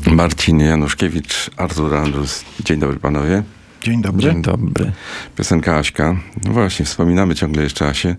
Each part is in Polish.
Marcin Januszkiewicz, Artur Andrus. Dzień dobry panowie. Dzień dobry. Dzień dobry. Piosenka Aśka. No właśnie, wspominamy ciągle jeszcze Asię.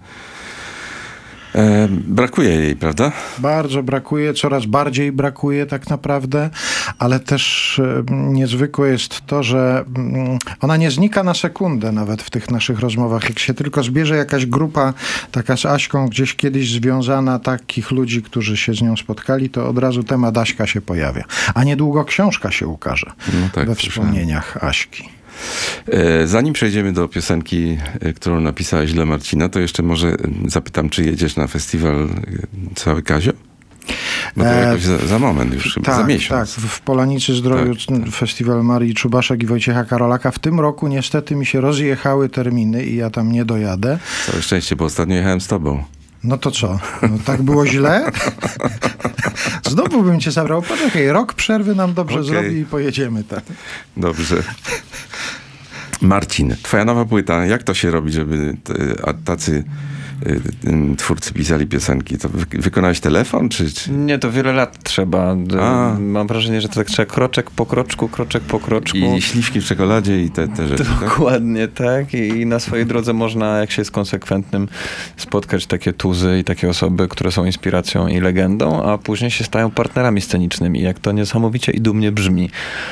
Brakuje jej, prawda? Bardzo brakuje, coraz bardziej brakuje tak naprawdę, ale też niezwykłe jest to, że ona nie znika na sekundę nawet w tych naszych rozmowach. Jak się tylko zbierze jakaś grupa taka z Aśką gdzieś kiedyś związana, takich ludzi, którzy się z nią spotkali, to od razu temat Aśka się pojawia. A niedługo książka się ukaże we wspomnieniach Aśki. Zanim przejdziemy do piosenki, którą napisałeś dla Marcina, to jeszcze może zapytam, czy jedziesz na festiwal Cały Kazio? Bo to jakoś za moment już, tak, za miesiąc. Tak, w Polanicy Zdroju Festiwal Marii Czubaszek i Wojciecha Karolaka. W tym roku niestety mi się rozjechały terminy i ja tam nie dojadę. Całe szczęście, bo ostatnio jechałem z tobą. No to co? No tak było źle? Znowu bym cię zabrał. Poczekaj, rok przerwy nam dobrze zrobi i pojedziemy. Tak. Dobrze. Marcin, twoja nowa płyta, jak to się robi, żeby tacy twórcy pisali piosenki? To wykonałeś telefon, czy... Nie, to wiele lat trzeba. Mam wrażenie, że to tak trzeba kroczek po kroczku. I śliwki w czekoladzie i te rzeczy, Dokładnie, tak? I na swojej drodze można, jak się jest konsekwentnym, spotkać takie tuzy i takie osoby, które są inspiracją i legendą, a później się stają partnerami scenicznymi. Jak to niesamowicie i dumnie brzmi.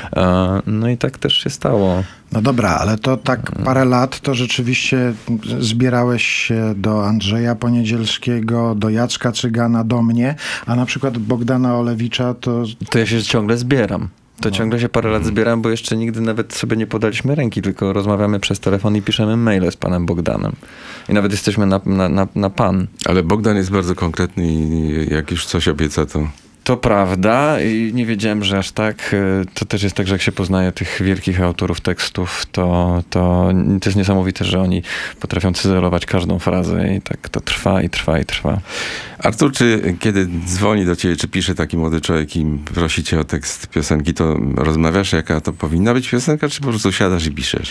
No i tak też się stało. No dobra, ale to tak parę lat to rzeczywiście zbierałeś się do Andrzeja Poniedzielskiego, do Jacka Cygana, do mnie, a na przykład Bogdana Olewicza to... To ja się ciągle zbieram. Ciągle się parę lat zbieram, bo jeszcze nigdy nawet sobie nie podaliśmy ręki, tylko rozmawiamy przez telefon i piszemy maile z panem Bogdanem. I nawet jesteśmy na pan. Ale Bogdan jest bardzo konkretny i jak już coś obieca, to... To prawda i nie wiedziałem, że aż tak. To też jest tak, że jak się poznaje tych wielkich autorów tekstów, to jest niesamowite, że oni potrafią cyzelować każdą frazę i tak to trwa. Artur, czy kiedy dzwoni do ciebie, czy pisze taki młody człowiek i prosi cię o tekst piosenki, to rozmawiasz, jaka to powinna być piosenka, czy po prostu siadasz i piszesz?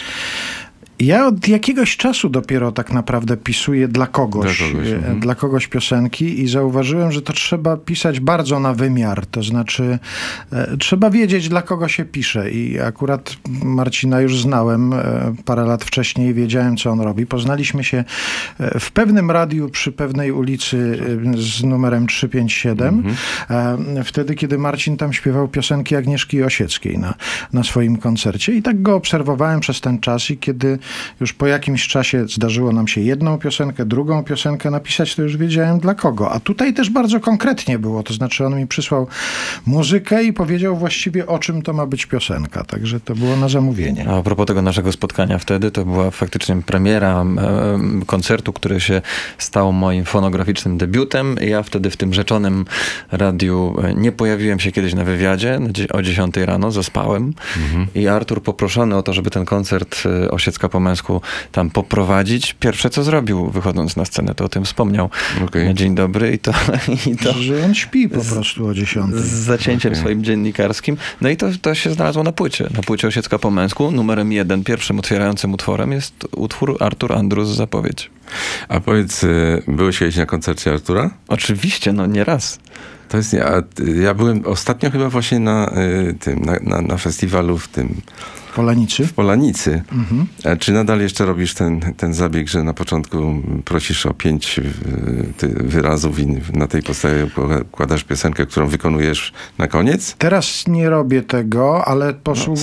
Ja od jakiegoś czasu dopiero tak naprawdę pisuję dla kogoś piosenki i zauważyłem, że to trzeba pisać bardzo na wymiar. To znaczy trzeba wiedzieć, dla kogo się pisze. I akurat Marcina już znałem parę lat wcześniej, wiedziałem, co on robi. Poznaliśmy się w pewnym radiu przy pewnej ulicy z numerem 357. Wtedy, kiedy Marcin tam śpiewał piosenki Agnieszki Osieckiej na swoim koncercie. I tak go obserwowałem przez ten czas i kiedy już po jakimś czasie zdarzyło nam się jedną piosenkę, drugą piosenkę napisać, to już wiedziałem dla kogo. A tutaj też bardzo konkretnie było, to znaczy on mi przysłał muzykę i powiedział właściwie, o czym to ma być piosenka. Także to było na zamówienie. A propos tego naszego spotkania wtedy, to była faktycznie premiera koncertu, który się stał moim fonograficznym debiutem. Ja wtedy w tym rzeczonym radiu nie pojawiłem się kiedyś na wywiadzie o 10 rano, zaspałem i Artur poproszony o to, żeby ten koncert Osiecka po męsku tam poprowadzić. Pierwsze, co zrobił, wychodząc na scenę, to o tym wspomniał. Dzień dobry i to że on śpi po prostu o 10. Z zacięciem swoim dziennikarskim. No i to się znalazło na płycie Osiecka po męsku. Numerem 1, pierwszym otwierającym utworem jest utwór Artur Andrus Zapowiedź. A powiedz, byłeś kiedyś na koncercie Artura? Oczywiście, nie raz. To jest ja byłem ostatnio chyba właśnie na festiwalu w tym... Polanicy? W Polanicy. A czy nadal jeszcze robisz ten zabieg, że na początku prosisz o 5 wyrazów i na tej podstawie układasz piosenkę, którą wykonujesz na koniec? Teraz nie robię tego, ale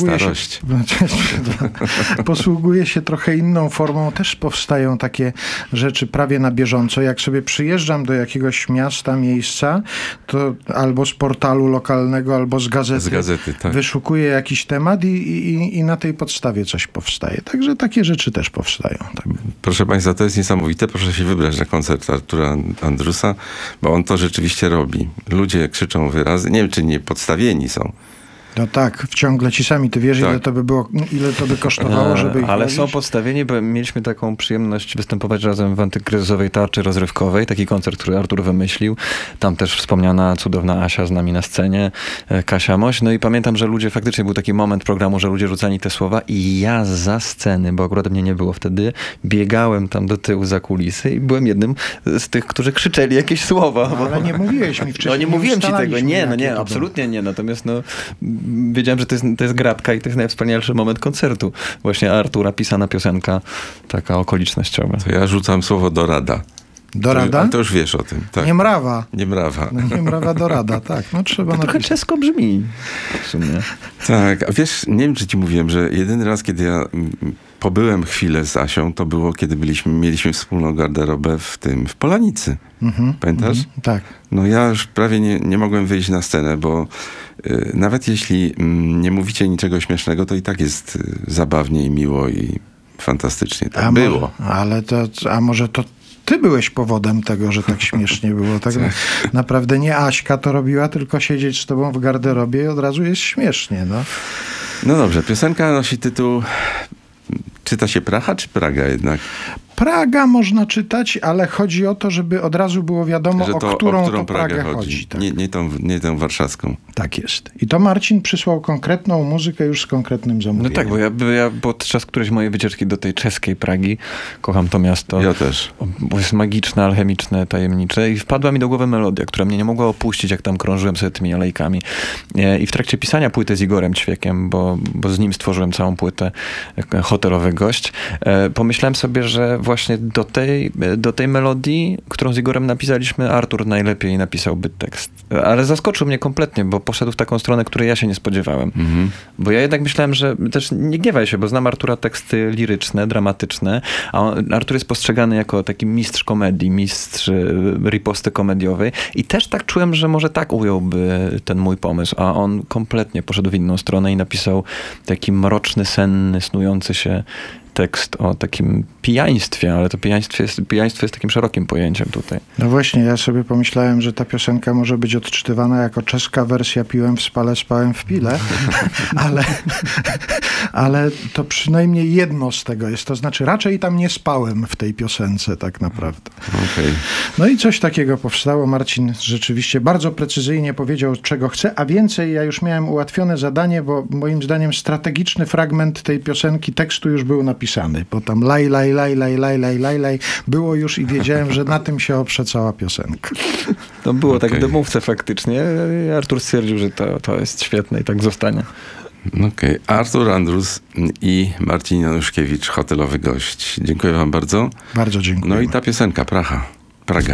posługuję się trochę inną formą. Też powstają takie rzeczy prawie na bieżąco. Jak sobie przyjeżdżam do jakiegoś miasta, miejsca, to albo z portalu lokalnego, albo z gazety tak. Wyszukuję jakiś temat i na tej podstawie coś powstaje. Także takie rzeczy też powstają. Tak. Proszę państwa, to jest niesamowite. Proszę się wybrać na koncert Artura Andrusa, bo on to rzeczywiście robi. Ludzie krzyczą wyrazy. Nie wiem, czy nie podstawieni są. No tak, ciągle ci sami. Ty wiesz, tak. ile to by kosztowało, żeby ich ale robić? są podstawieni, bo mieliśmy taką przyjemność występować razem w antykryzysowej tarczy rozrywkowej. Taki koncert, który Artur wymyślił. Tam też wspomniana cudowna Asia z nami na scenie, Kasia Moś. No i pamiętam, że ludzie, faktycznie był taki moment programu, że ludzie rzucali te słowa i ja za sceny, bo akurat mnie nie było wtedy, biegałem tam do tyłu za kulisy i byłem jednym z tych, którzy krzyczeli jakieś słowa. No, ale nie mówiłeś mi wcześniej. No nie mówiłem ci tego. Nie, absolutnie nie. Natomiast wiedziałem, że to jest gratka i to jest najwspanialszy moment koncertu. Właśnie Artura pisana piosenka, taka okolicznościowa. To ja rzucam słowo dorada. Dorada? To już wiesz o tym. Tak. Niemrawa. Niemrawa. No, Niemrawa dorada, tak. No trzeba Trochę napisać. czesko brzmi w sumie. Tak, a wiesz, nie wiem, czy ci mówiłem, że jedyny raz, kiedy ja pobyłem chwilę z Asią, to było, kiedy mieliśmy wspólną garderobę w Polanicy. Pamiętasz? Tak. No ja już prawie nie mogłem wyjść na scenę, bo nawet jeśli nie mówicie niczego śmiesznego, to i tak jest zabawnie i miło i fantastycznie. Tak było. A może to ty byłeś powodem tego, że tak śmiesznie było. Tak naprawdę nie Aśka to robiła, tylko siedzieć z tobą w garderobie i od razu jest śmiesznie. No. No dobrze, piosenka nosi tytuł Czyta się Praha czy Praga jednak? Praga można czytać, ale chodzi o to, żeby od razu było wiadomo, Że o którą Pragę chodzi. Tak. Nie tą warszawską. Tak jest. I to Marcin przysłał konkretną muzykę już z konkretnym zamówieniem. No tak, bo ja podczas którejś mojej wycieczki do tej czeskiej Pragi, kocham to miasto. Ja też. Bo jest magiczne, alchemiczne, tajemnicze i wpadła mi do głowy melodia, która mnie nie mogła opuścić, jak tam krążyłem sobie tymi alejkami. I w trakcie pisania płyty z Igorem Ćwiekiem, bo z nim stworzyłem całą płytę Hotelowy Gość, pomyślałem sobie, że właśnie do tej melodii, którą z Igorem napisaliśmy, Artur najlepiej napisałby tekst. Ale zaskoczył mnie kompletnie, bo poszedł w taką stronę, której ja się nie spodziewałem. Bo ja jednak myślałem, że też nie gniewaj się, bo znam Artura teksty liryczne, dramatyczne, a Artur jest postrzegany jako taki mistrz komedii, mistrz riposty komediowej i też tak czułem, że może tak ująłby ten mój pomysł, a on kompletnie poszedł w inną stronę i napisał taki mroczny, senny, snujący się tekst o takim pijaństwie, ale to pijaństwo jest takim szerokim pojęciem tutaj. No właśnie, ja sobie pomyślałem, że ta piosenka może być odczytywana jako czeska wersja Piłem w spale, spałem w pile, ale to przynajmniej jedno z tego jest. To znaczy raczej tam nie spałem w tej piosence tak naprawdę. Okay. No i coś takiego powstało. Marcin rzeczywiście bardzo precyzyjnie powiedział, czego chce, a więcej ja już miałem ułatwione zadanie, bo moim zdaniem strategiczny fragment tej piosenki, tekstu już był napisany, bo tam laj było już i wiedziałem, że na tym się oprze cała piosenka. To było tak w demówce faktycznie. Artur stwierdził, że to jest świetne i tak zostanie. Okej. Artur Andrus i Marcin Januszkiewicz, Hotelowy Gość. Dziękuję wam bardzo. Bardzo dziękuję. No i ta piosenka, Praga.